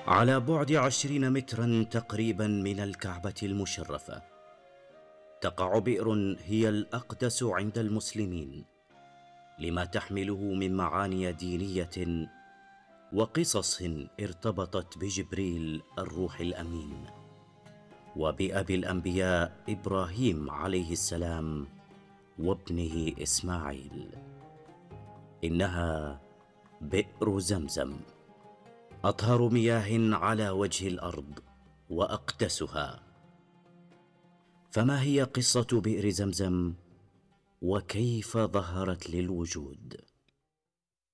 على بعد 20 مترا تقريبا من الكعبة المشرفة تقع بئر هي الأقدس عند المسلمين لما تحمله من معاني دينية وقصص ارتبطت بجبريل الروح الأمين وبأبي الأنبياء إبراهيم عليه السلام وابنه إسماعيل. إنها بئر زمزم، أطهر مياه على وجه الأرض وأقدسها. فما هي قصة بئر زمزم وكيف ظهرت للوجود؟